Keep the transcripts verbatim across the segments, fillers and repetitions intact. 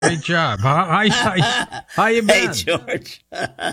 Great job. How, how, how, how you Hey, been? George.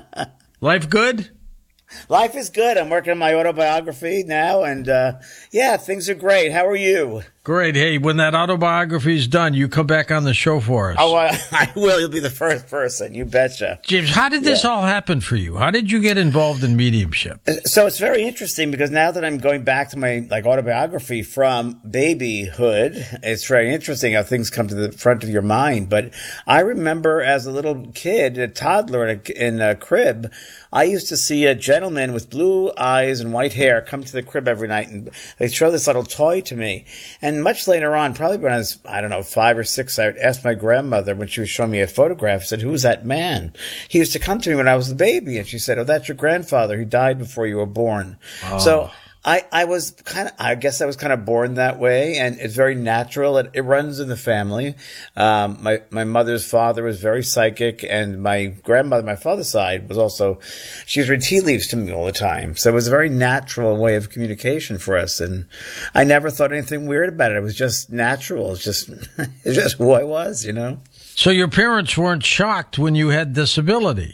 Life good? Life is good. I'm working on my autobiography now, and uh, yeah, things are great. How are you? Great. Hey, when that autobiography is done, you come back on the show for us. Oh, I, I will. You'll be the first person. You betcha. James, how did this Yeah. all happen for you? How did you get involved in mediumship? So it's very interesting because now that I'm going back to my like autobiography from babyhood, it's very interesting how things come to the front of your mind. But I remember as a little kid, a toddler in a, in a crib, I used to see a gentleman with blue eyes and white hair come to the crib every night, and they'd show this little toy to me. And much later on, probably when I was, I don't know, five or six, I asked my grandmother when she was showing me a photograph, I said, "Who's that man?" He used to come to me when I was a baby, and she said, "Oh, that's your grandfather. He died before you were born." Oh. So I, I was kind of, I guess I was kind of born that way, and it's very natural. It, it runs in the family. Um, my, my mother's father was very psychic, and my grandmother, my father's side, was also, she was reading tea leaves to me all the time. So it was a very natural way of communication for us, and I never thought anything weird about it. It was just natural. It's just, it's just who I was, you know? So your parents weren't shocked when you had this ability?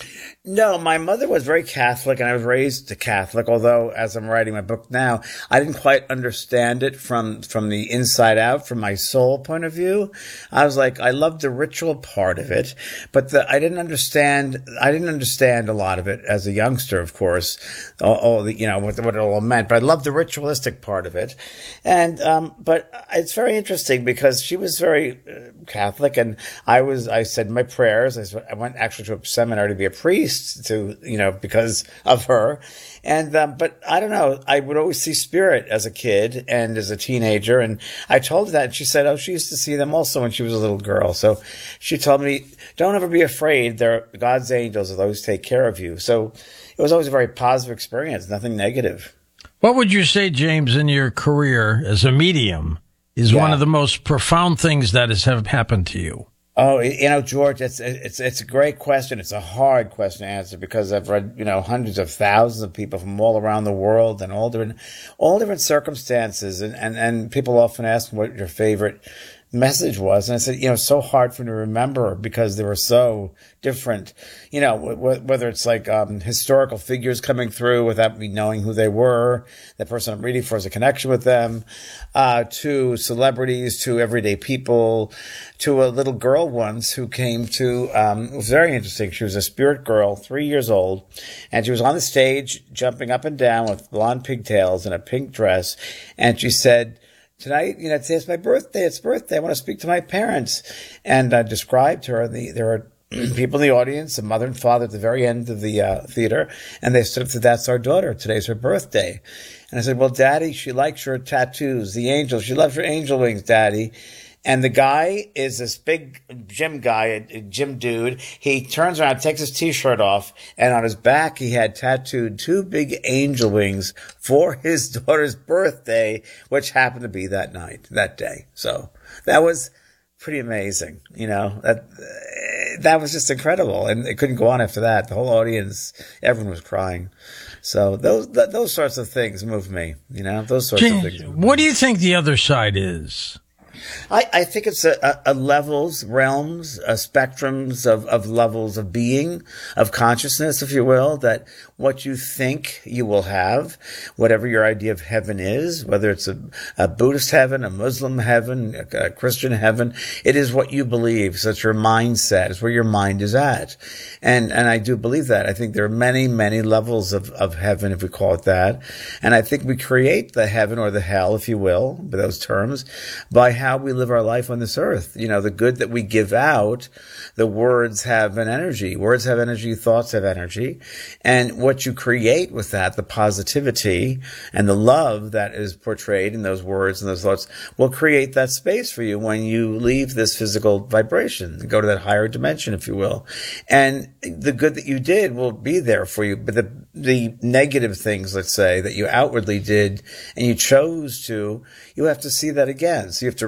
No, my mother was very Catholic, and I was raised a Catholic, although as I'm writing my book now, I didn't quite understand it from, from the inside out, from my soul point of view. I was like, I loved the ritual part of it, but the, I didn't understand, I didn't understand a lot of it as a youngster, of course, all, all the, you know, what, what it all meant, but I loved the ritualistic part of it. And, um, but it's very interesting because she was very uh, Catholic, and I was, I said my prayers. I, I went actually to a seminary to be a priest, to, you know, because of her. And, um, but I don't know, I would always see spirit as a kid and as a teenager. And I told her that, and she said, oh, she used to see them also when she was a little girl. So she told me, don't ever be afraid. They're God's angels will always take care of you. So it was always a very positive experience, nothing negative. What would you say, James, in your career as a medium is Yeah. one of the most profound things that has have happened to you? Oh, you know, George, it's it's it's a great question. It's a hard question to answer because I've read, you know, hundreds of thousands of people from all around the world and all different, all different circumstances. And, and, and people often ask what your favorite message was. And I said, you know, it's so hard for me to remember because they were so different, you know, w- whether it's like um, historical figures coming through without me knowing who they were, the person I'm reading for has a connection with them, uh, to celebrities, to everyday people, to a little girl once who came to, um, it was very interesting. She was a spirit girl, three years old, and she was on the stage jumping up and down with blonde pigtails and a pink dress. And she said, tonight, you know, today's my birthday. It's birthday. I want to speak to my parents. And I described her. The, there were people in the audience, a mother and father at the very end of the uh, theater. And they stood up and said, that's our daughter. Today's her birthday. And I said, well, Daddy, she likes her tattoos, the angel. She loves her angel wings, Daddy. And the guy is this big gym guy, a gym dude. He turns around, takes his T-shirt off, and on his back he had tattooed two big angel wings for his daughter's birthday, which happened to be that night, that day. So that was pretty amazing, you know. That that was just incredible, and it couldn't go on after that. The whole audience, everyone was crying. So those th- those sorts of things move me, you know. Those sorts James, of things. Move me. what do you think the other side is? I, I think it's a, a, a levels, realms, uh, spectrums of, of levels of being, of consciousness, if you will, that what you think you will have, whatever your idea of heaven is, whether it's a, a Buddhist heaven, a Muslim heaven, a, a Christian heaven, it is what you believe. So it's your mindset. It's where your mind is at. And, and I do believe that. I think there are many, many levels of, of heaven, if we call it that. And I think we create the heaven or the hell, if you will, by those terms, by how we live our life on this earth. You know, the good that we give out, the words have an energy. Words have energy, thoughts have energy. And what you create with that, the positivity and the love that is portrayed in those words and those thoughts will create that space for you when you leave this physical vibration and go to that higher dimension, if you will. And the good that you did will be there for you. But the, the negative things, let's say, that you outwardly did and you chose to, you have to see that again. So you have to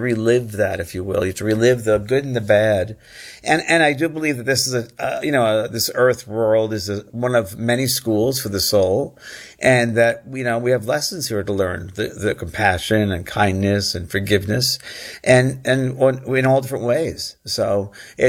relive that, if you will. You have to relive the good and the bad. And, and I do believe that this is a, uh, you know, uh, this earth world is a, one of many schools for the soul. And that, you know, we have lessons here to learn, the, the compassion and kindness and forgiveness and, and in all different ways. So it,